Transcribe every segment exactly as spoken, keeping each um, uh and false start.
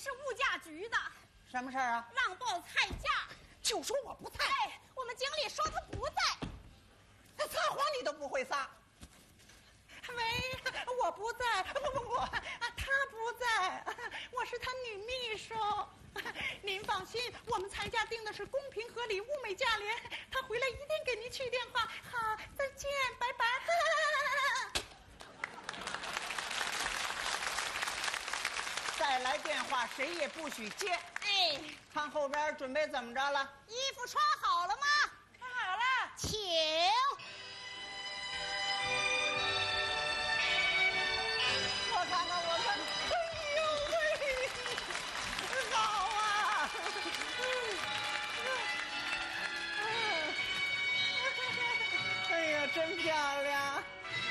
是物价局的。 什么事儿啊？ 让报菜价。 就说我不在。 哎，我们经理说他不在。 他撒谎你都不会撒。喂，我不在。不不不，他不在，我是他女秘书。您放心，我们菜价定的是公平合理、物美价廉。他回来一定给您去电话。好，再见，拜拜。再来电话，谁也不许接。 哎， 看后边准备怎么着了？ 衣服穿好了吗？ 穿好了， 请。 我看看，我看，哎呦喂，好啊！哎呀，真漂亮！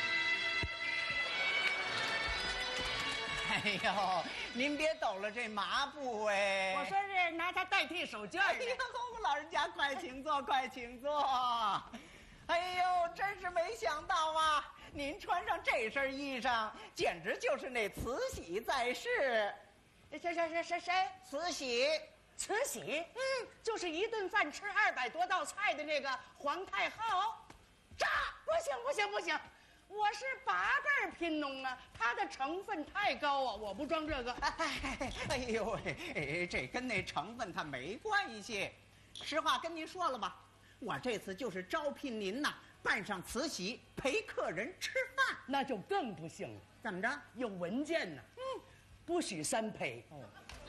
哎呦，您别抖了这麻布哎！ 我说是拿它代替手绢呢。 哎呦，老人家快请坐，快请坐。哎呦，真是没想到啊！您穿上这身衣裳，简直就是那慈禧在世。 谁谁谁谁谁？ 慈禧， 慈禧，嗯，就是一顿饭吃二百多道菜的那个皇太后。炸！不行不行不行，我是八辈贫农啊，它的成分太高啊，我不装这个。 哎，哎呦喂，哎，这跟那成分它没关系。实话跟您说了吧，我这次就是招聘您呐，扮上慈禧陪客人吃饭。 那就更不行了。 怎么着？ 有文件呢。嗯，不许三陪。 哦，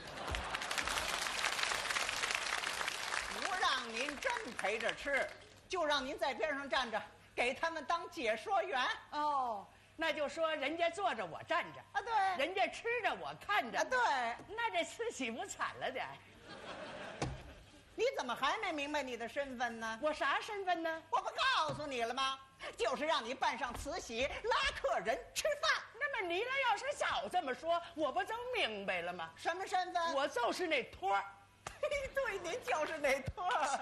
不让您真陪着吃，就让您在边上站着，给他们当解说员。 哦，那就说人家坐着我站着啊，对， 人家吃着我看着啊，对。 那这慈禧不惨了点？ 你怎么还没明白你的身份呢？ 我啥身份呢？ 我不告诉你了吗？就是让你扮上慈禧拉客人吃饭。 那么你俩要是早这么说，我不就明白了吗？ 什么身份？ 我就是那托儿。 对，您就是那托儿。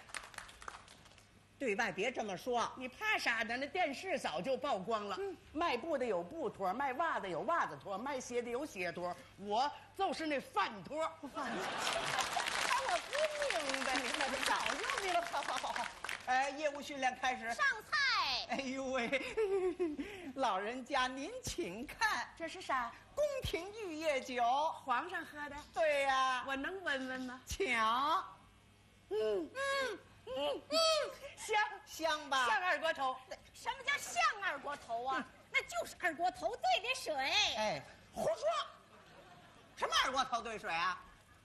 对外别这么说， 你怕啥呢？那电视早就曝光了。嗯，卖布的有布托，卖袜子有袜子托，卖鞋的有鞋托，我就是那饭托。 饭托。 我不明白，你看这早就明白。 好好好好，哎，业务训练开始。 上菜。 哎呦喂，老人家您请看， 这是啥？ 宫廷玉液酒， 皇上喝的。 对呀、啊， 我能闻闻吗？ 请。 嗯嗯嗯嗯，香香吧？ 像二锅头。 什么叫像二锅头啊？那就是二锅头兑点水。 哎，胡说！什么二锅头兑水啊？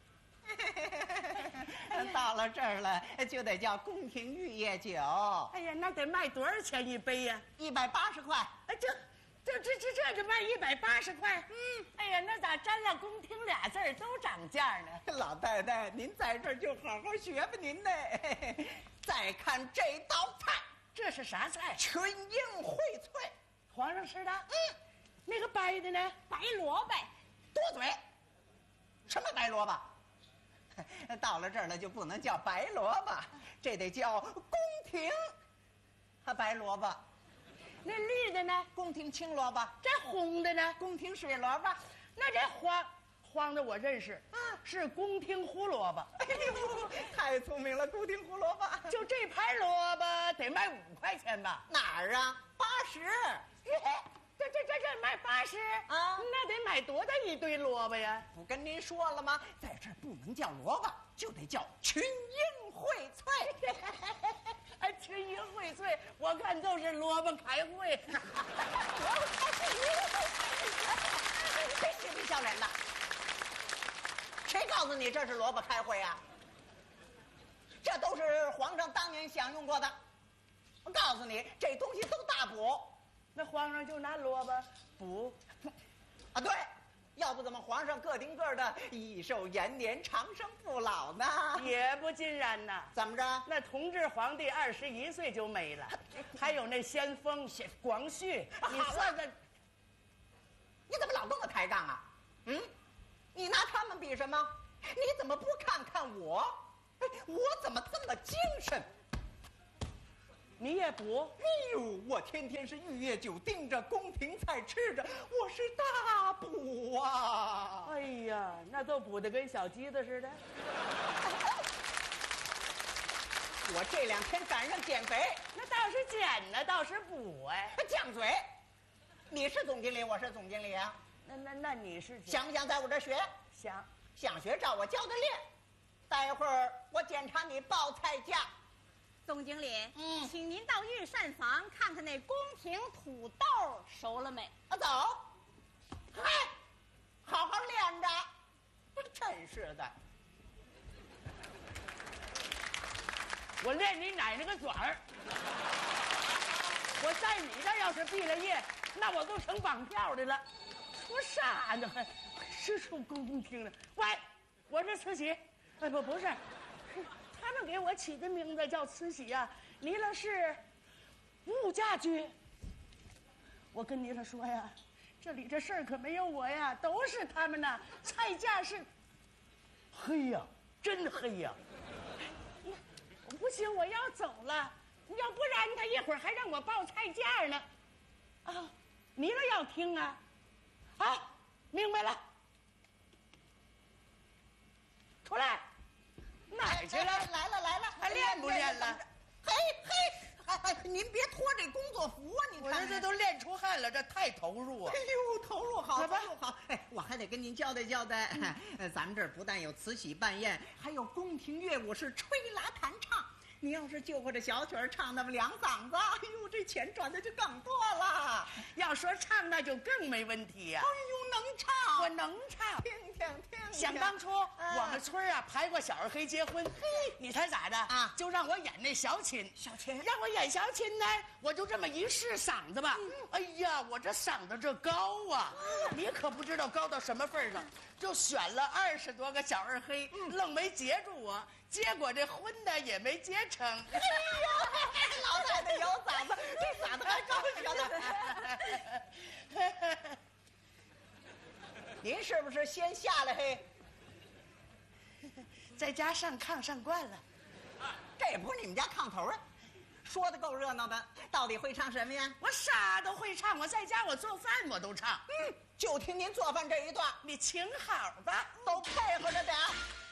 到了这儿了，就得叫宫廷玉液酒。 哎呀，那得卖多少钱一杯呀？ 一百八十块。 哎，这这这这这就卖一百八十块。嗯，哎呀，那咋沾上宫廷俩字儿都涨价呢？ 老太太，您在这儿就好好学吧您呢。再看这道菜， 这是啥菜？ 群英荟萃， 皇上吃的。 嗯， 那个白的呢？ 白萝卜。 多嘴，什么白萝卜？到了这儿了就不能叫白萝卜，这得叫宫廷和白萝卜。 那绿的呢？ 宫廷青萝卜。 这红的呢？ 宫廷水萝卜。 那这黄黄的我认识啊，是宫廷胡萝卜。 哎呦，太聪明了，宫廷胡萝卜。 就这盘萝卜得卖五块钱吧？ 哪儿啊？八十。 这这这这卖八十啊？ 那得买多大一堆萝卜呀？ 不跟您说了吗？在这儿不能叫萝卜，就得叫群英荟萃。 哎，群英荟萃，我看就是萝卜开会。 萝卜开会，别嬉皮笑脸的。谁告诉你这是萝卜开会啊？这都是皇上当年享用过的。我告诉你，这东西都大补。 那皇上就拿萝卜补啊？对，要不怎么皇上个顶个的益寿延年、长生不老呢？ 也不尽然呐。 怎么着？ 那同治皇帝二十一岁就没了，还有那先锋广旭，你算算， 你怎么老跟我抬杠啊？嗯，你拿他们比什么？你怎么不看看我？哎，我怎么这么精神？ 你也补？ 哎呦，我天天是玉液酒盯着，宫廷菜吃着，我是大补啊！ 哎呀，那都补的跟小鸡子似的。 我这两天赶上减肥， 那倒是减呢，倒是补哎。 犟嘴！你是总经理，我是总经理啊。 那那那你是想不想在我这学？ 想想学，照我教的练。待会儿我检查你报菜价。 总经理， 嗯请您到御膳房看看那宫廷土豆熟了没？ 啊，走。嗨，好好练着。真是的。 我练你奶奶个嘴儿！我在你这要是毕了业，那我都成绑票的了。说啥呢？还是出宫廷了？喂，我是慈禧。哎，不不是，他们给我起的名字叫慈禧呀、啊。妮了是物价局。我跟妮了说呀，这里这事儿可没有我呀，都是他们呐。菜价是黑呀，真黑呀。不行，我要走了，要不然他一会儿还让我报菜价呢。啊，你了要听啊？好，明白了。出来，哪儿去了？ 来了来了， 还练不练了？ 嘿嘿，哎哎，您别脱这工作服啊！你看， 我这这都练出汗了，这太投入啊！ 哎呦，投入好， 来吧投入好。哎，我还得跟您交代交代，呃，咱们这儿不但有慈禧办宴，还有宫廷乐舞是吹拉弹唱。你要是就会这小曲儿唱那么两嗓子，哎呦，这钱赚的就更多了。 要说唱，那就更没问题呀、 哎呦，能唱， 我能唱。 听听听听。 想当初， 嗯我们村啊排过小二黑结婚，你猜咋的啊就让我演那小琴， 小琴让我演小琴呢，我就这么一试嗓子吧，哎呀，我这嗓子这高啊，你可不知道高到什么份儿上，就选了二十多个小二黑，愣没接住我，结果这婚呢也没结成。 哎呦，老太太有嗓子，这嗓子还高呢。您是不是先下来嘿？ 在家上炕上惯了， 这也不是你们家炕头啊，说的够热闹的。到底会唱什么呀？ 我啥都会唱，我在家我做饭我都唱。 嗯，就听您做饭这一段， 你请好吧， 都配合着点儿。